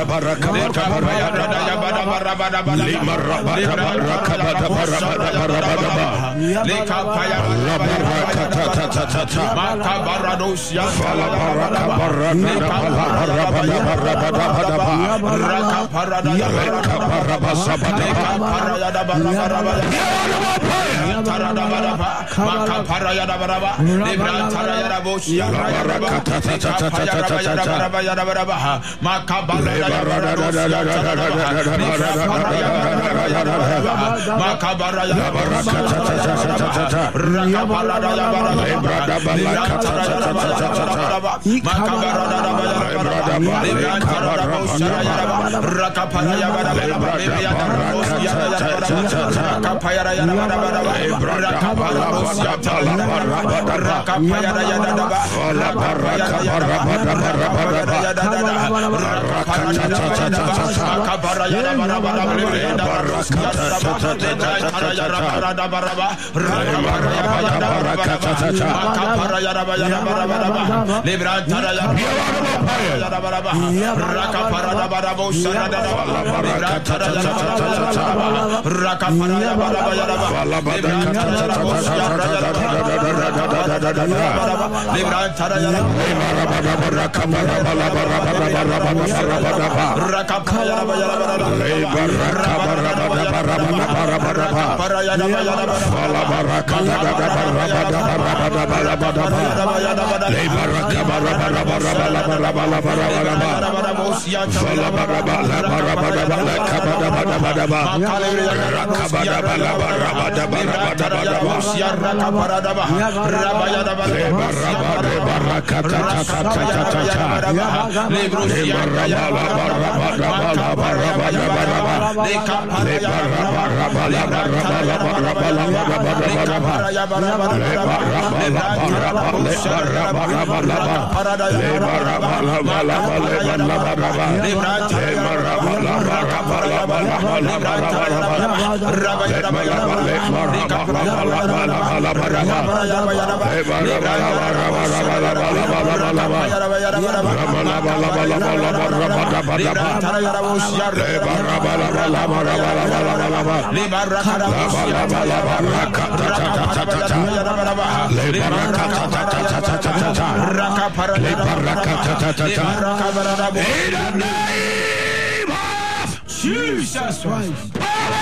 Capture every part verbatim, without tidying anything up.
Jesus Christ.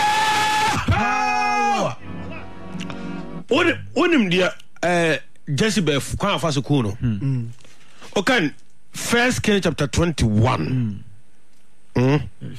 Power. Onim dia eh Jezebel kwa fa so ku no. Okay, First Kings chapter twenty-one. Mm. Yes.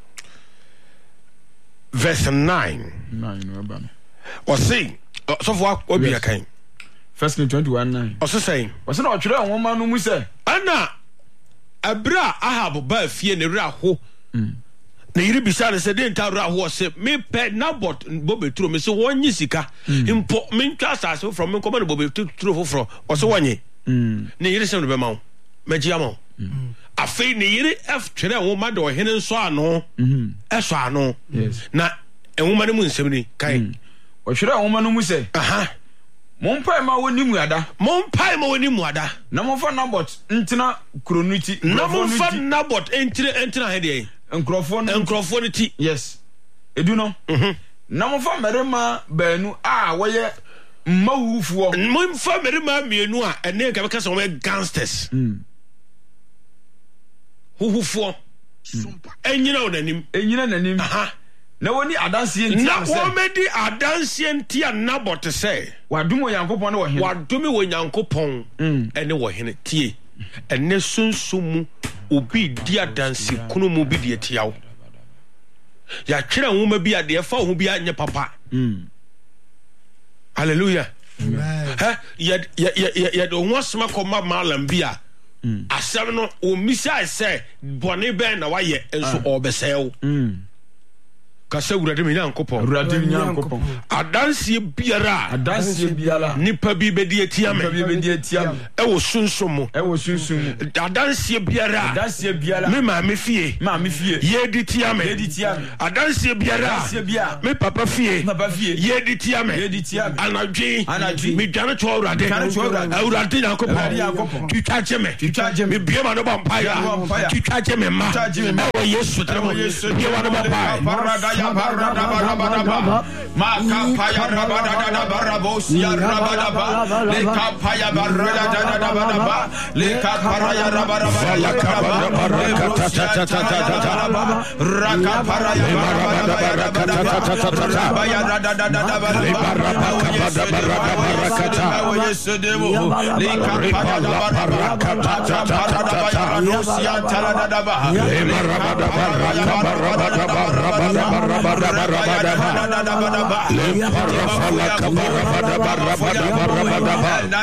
Verse nine. nine or say so for obi akan. First Kings twenty-one nine. O so say. O se na o twere won ma no mu se. Ana abra Ahab ba fie ne ra ho. Na yiri bisa ne se de ntawra ho se me pe Nabot bobeturo me se wonyi sika impo me ntwa asase from me komane bobeturo foforo o se wonyi ne yiri se no be ma wo magia ma wo afei ne yiri f twere wo ma de o hene nso ano eso ano na enwoma ne mu nsem ni kai o twere wo ma no mu se aha Mompai ma woni muada. Mompai ma woni muada. Na momfa Nabot ntina kronuti. Na momfa Nabot entire entina hede. Enkrofo no. Enkrofo no ti. Yes. Edu no. Mhm. Na momfa merema baanu a woye mawufuo. Momfa merema mienu a ene ka beka so we gangsters. Mm. Huhufuo. Enyina onanim. Enyina nanim. Aha. Na woni adanse ntia na wo medi adanse ntia Nabot say wadum wo Yankopon ne wo hene wadum wo Yankopon ene wo hene tie ene sunsumu obi di adanse kunu mu bi die tiawo ya twere nwoma bi ade fa ho bi anye papa mm hallelujah amen ha ya ya ya ya do ho sma ko ma malam bia mm asem no o misa say bone ben na waye enso obesew mm kasa wurade me nyankopɔn awurade me nyankopɔn adanse biara adanse biara nipa bi bedi atia me nipa bi bedi atia me e wo sunsun mu e wo sunsun mu adanse biara adanse biara me ma me fie ma me fie ye di tia me ye di tia me adanse biara adanse biara me papa fie papa fie ye di tia me ye di tia me anadwi anadwi me dwane to awurade awurade nyankopɔn twitwa gye me twitwa gye me bie ma no bɔ mpaya twitwa gye me ma e wo yesu tamo bie wa no bɔ mpaya parada ya parada barabada ma kapaya rabada da barabosia rabada ba le kapaya barada da da baraba le kapaya rabada baraka ta ta ta ta ta raka paraya barabada barabada ya da da da da barabada baraka ta o yesedemo le kapaya baraka ta ta ta ta rosia tala da ba le barabada baraka barabada barabada barabada barabada le parafala kabarabada barabada barabada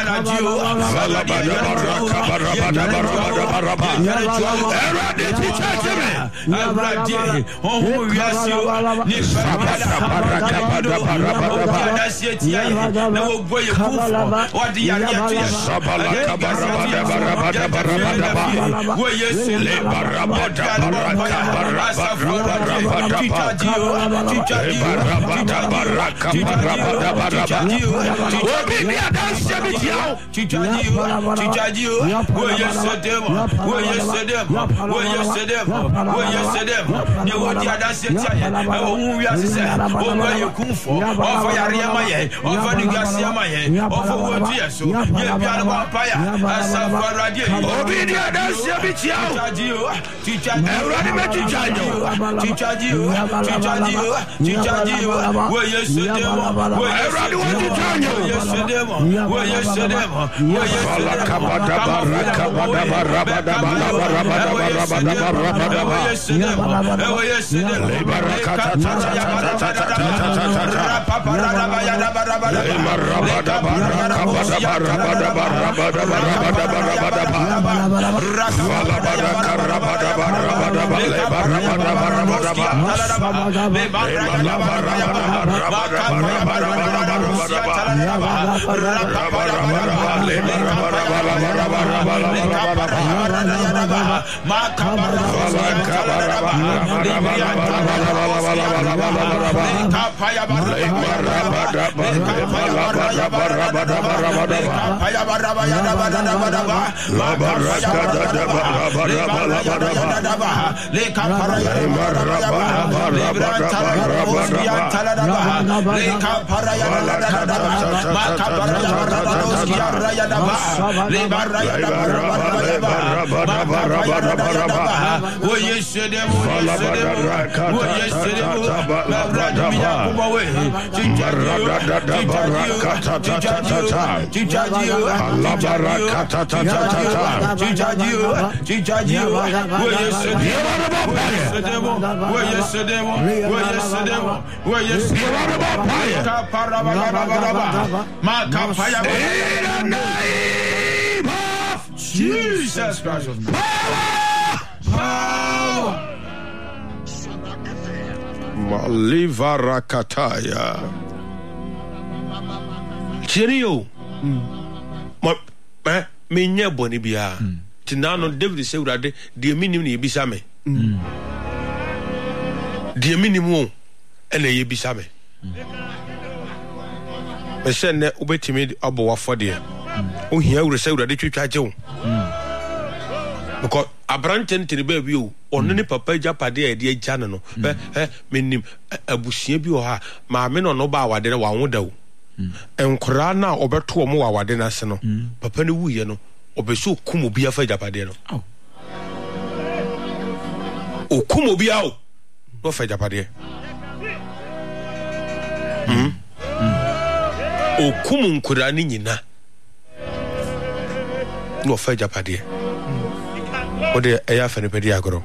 barabada barabada barabada erade tichacheme erade ohu wiasio ni barabada barabada barabada sietia na ogboye kufo odi yare to sabala kabarabada barabada barabada wo yesu le barabada baraka barabada barabada baraka barabada barabada obi ni adanse bi tiao chichaji chichaji wo yesedem wo yesedem wo yesedem wo yesedem ni wo di adanse tiaye e wo hu wi asese o gba ye kunfo o fo yare ma ye o fo ni gase ma ye o fo wo di eso ye bia no pa ya asafa radio obi ni adanse bi tiao chichaji chichaji erade me chichaji chichaji chichaji chichaji wo yesedem wo erade wo chichaji wo yesedem wo yesedem wo yesedem kabada baraka bada barabada barabada barabada barabada wo yesedem wo yesedem le baraka ta ta ta ta ta ta ta paparada bayada barabada barabada baraka bada barabada barabada barabada barabada baraka baraka rabada barabada le barabada barabada le barabada Jesus Christ of Nazareth. Malivara kataya. Cherio. Ma eh me nya boni bia. Tinano David say urade de minim ne yebisa me. De minim wo ene yebisa me. Me se ne obetimi abo wafode. O hia wure say urade twetwa gye because abranten tini ba bi o ono ne papa japade e de agya ne no eh eh menim abusua bi o ha ma me no no ba awade na wa woda o enkora na obeto mo wa awade na se no papa ne wuye no obeso kum obi afa japade no o kum obi a o no fa japade mm o kum nkora ni nyina no fa japade what the air for the pediagro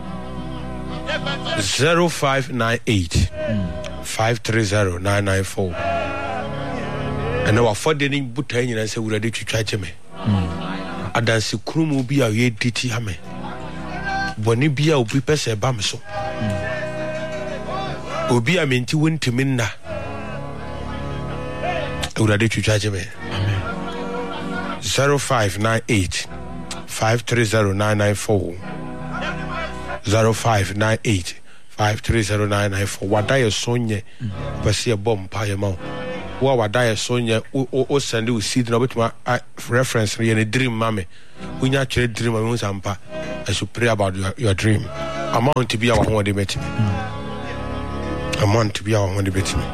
zero five nine eight five three zero nine nine four and now for the name butain and say we ready to charge me adansi krumu bi a ye diti ame boni bi a obi pese ba me so obi a menti wontimi nna urade twitwaje me zero five nine eight five three zero nine nine four zero five nine eight five three zero nine nine four wada ye sonye pese bom pa ye ma wo wada ye sonye o send o seed na betuma reference ye ne dream mame unya kire dream mame unsampa I should pray about your, your dream amount to be our one debate me amount to be our one debate me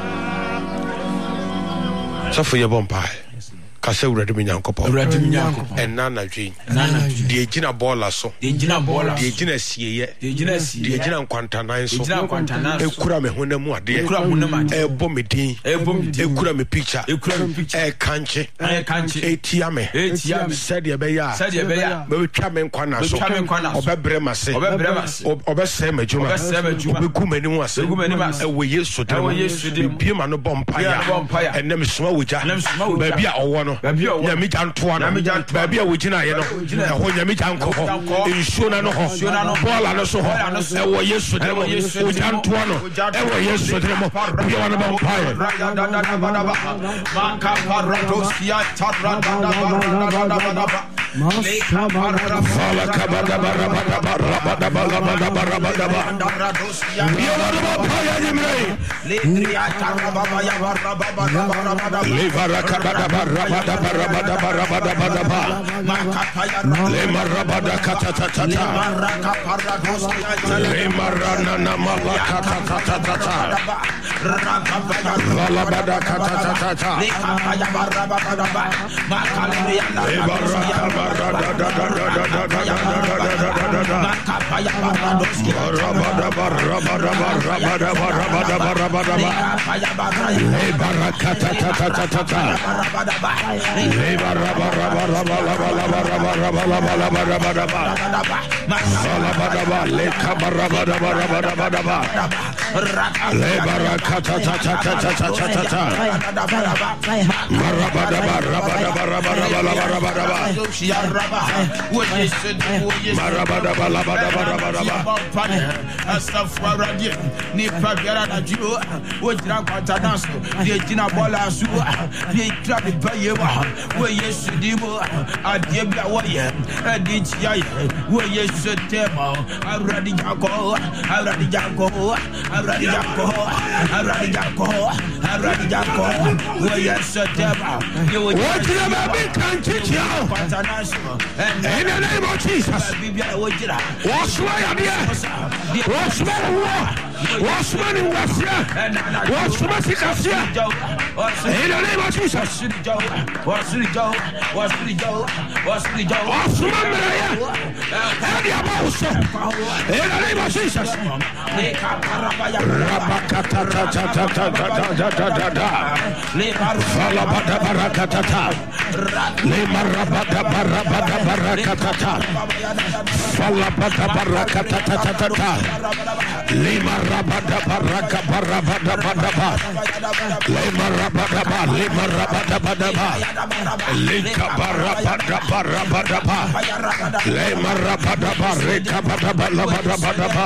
so for your bom pa kase urade me nyankopo urade me nyankopo enna na dwen nana de gina bola so de gina bola de gina sieye de gina sieye de gina nkwantanan so gina nkwantanan so ekura me honamu ade ekura honamu ade ebo me din ebo me din ekura me picture ekura me picture e kanche e kanche etia me etia me said ye be ya said ye be ya me twa me nkwana so twa me nkwana so obebre mase obebre mase obese me juma obese me juma obeku mani mu ase obeku mani mu ase e wo yesu dem e wo yesu dem bia ma no bompa ya enem soma wogya ba bia owo no nyame jantoa no ba bia wogina ye no e ho nyame janko ho insuona no ho bola no so ho e wo yesu dem wojantoa no e wo yesu dem bia wa no bompa ye manka paradosia tarra da da da Fala kabada bara bara bara bara bara bara bara bara bara Levara kabada bara bara bara bara bara bara bara bara Le marabada kata tata Le marana na malaka tata tata Fala bada kata tata Le baraka bara da da da da da da da da da da da Rabada barabada barabada barabada barabada Le baraka tata tata tata Le barabara barabara barabara barabara barabara barabara Le kabarabada barabada barabara Le baraka tata tata tata tata Marabada barabada barabara barabara Marabada balabada barabara Astagfirullah ni pabiara na jiro wo jira kwanta dance de jina bola su de trap baye wa wo yesu dimo adie bia wo ye adi tia ye wo yesu tema aradi jako aradi jako aradi jako aradi jako aradi jako wo yesu tema wo jira ba bi kan chichia kwanta dance in the name of Jesus. Wash my idea. Wash my war. Wash my in Russia. Wash my Sikasia. In the name of Jesus. Wash the Joe. Wash the Joe. Wash the Joe. Wash the Joe. Wash my Maria. And the Apostle. In the name of Jesus. Rabakata ta ta ta ta ta ta ta ta ta. Falabada barakata. Le marabada barabada barakata. Falabada barakata ta ta ta ta. Le marabada baraka barabada badaba. Le marabada ba le marabada badaba. Le kabarabada barabada ba. Le marabada baraka badaba labada badaba.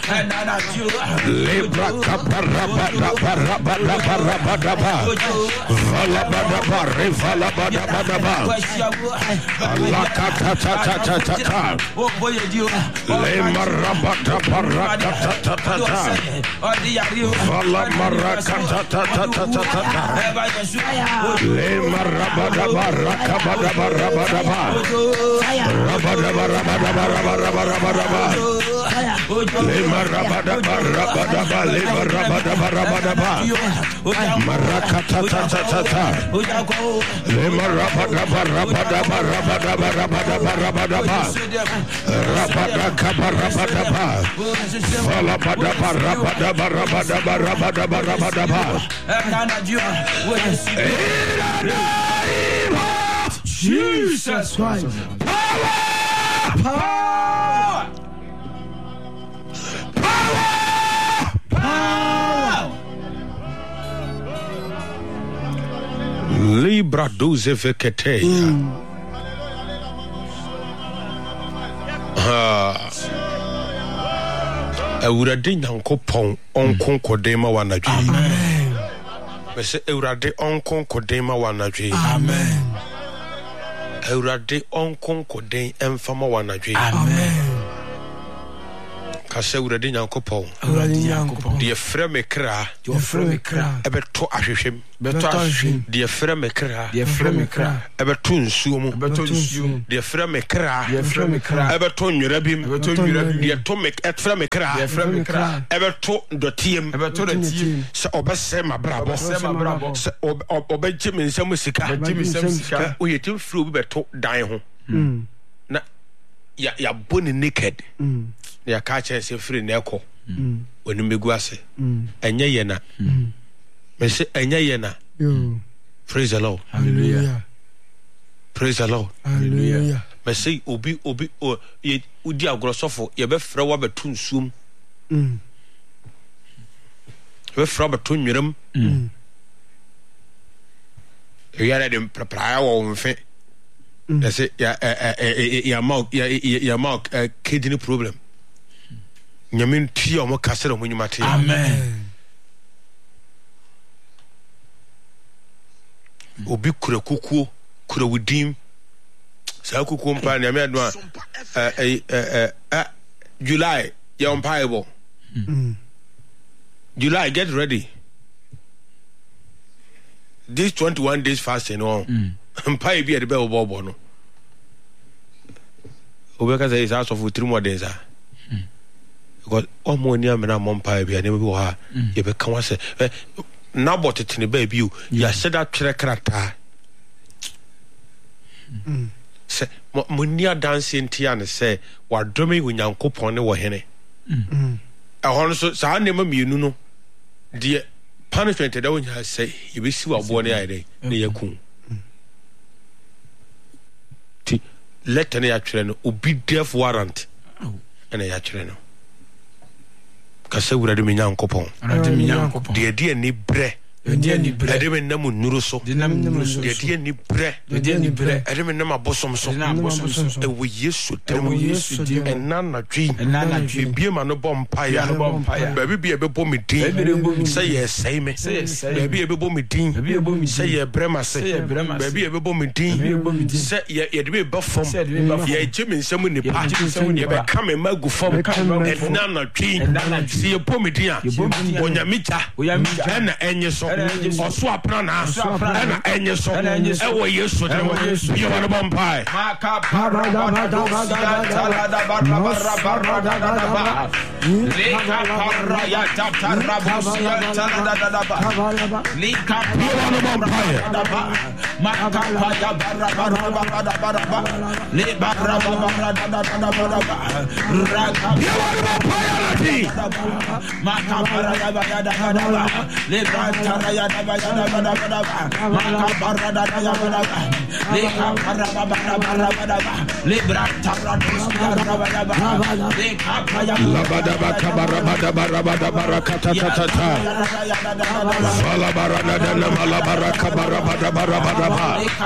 Le braka barabada barabada barabada ba. Falabada bare falabada badaba. Allah ta ta ta ta ta ta. Le marabada baraka ta ta ta ta. Fala maraka ta ta ta ta ta ta. Le marabada baraka bada barabada ba. Rabada barabada barabada barabada ba. Le marabada barabada ba le marabada barabada ba. Maraka ta ta ta ta ta. Le marabada barabada barabada barabada barabada ba. Rabada kabarabada ba. Fala bada barabada barabada barabada barabada ba. Jesus Christ. Power! Power! Power! Power! Libra doze veketeya. Ah. Awurade Nyankopɔn onko kodema wanadwe. Amen. Mese Awurade onko kodema wanadwe. Amen. Awurade onko koden emfama wanadwe. Amen. Kase Awurade Nyankopɔn. Awurade Nyankopɔn. Die frɛ me kra. Die frɛ me kra. Ebeto ahwehwem. Beto ahwehwem. Die frɛ me kra. Die frɛ me kra. Ebeto nsuo mu. Beto nsuo mu. Die frɛ me kra. Die frɛ me kra. Ebeto nwera bim. Beto nwera bim. Die to me frɛ me kra. Die frɛ me kra. Ebeto dotiem. Ebeto dotiem. Se obese mabrabo. Se mabrabo. Se obegye me nsam sika. Obegye me nsam sika. Oyetim frɛ obi beto dan ho. Na ya ya boni naked. Ya ka che se free na ekọ oni megu ase enye ye na me se enye ye na. Praise the Lord. Hallelujah. Praise the Lord. Hallelujah. Me say obi obi ye udi agrosofo ye be frɛ wa betu nsuom mm be frɛ betu nwuram mm e ya dem prepare wo mfe na say ya ya ma ya ya ma kidney problem. Nyamin tia o mo kasere mo nyumate. Amen. Obi kura kukuo kura wudim sa kukuo mpa na me ado eh eh eh July ya unpayable. July, get ready. This twenty-one days fasting on mpay bi e de be obobo no obeka say is out of three more days ah because all money am na mo mpay bi e be wo ha ye be kan wase na botete ba bi o ya seda twere krata se mo nia dance ntia ne se wa domi Onyankopon ne wo hene mm eh hon so sa na ma mienu no de punishment da wonya say ye be si wa bo ne ayde ne yakun ti let ne ya twere no obi death warrant ene ya twere no ka se wura de Onyankopon de de ni bre de ni bre de me nam nuru so de nam nuru so de de ni bre de ni bre de me nam abosom so e wo Yesu dem Yesu dem ena na dwi ena na dwi bibie ma no bom paya ba bibie be bom din say yes say me ba bibie be bom din say ye brema say ba bibie be bom din say ye ye de be ba fom ye jemi nsam ni pa ye be ka me magu fom ena na dwi si ye bom din a onyamija ena enye so oso apra na ena enye so e wo Yesu dem ye wa no bom pai maka para da da da da da barra barra barra da da da ba leka para ya ta ta rabusia ta da da da ba leka para no bom pai da ba maka pa ya barra barra barra da barra ba le barra barra da da da barra ba raka ya wa no bom pai lati maka para ya ba da da da ba le barra ya da ba ya da ba da ba maka para da da ya ba da ba leka para barra barra da ba le brata rabusia da ba da ba leka pa ya labada bakabara bada barabada barakata tata fala barana dana malabara kabara bada barabada ba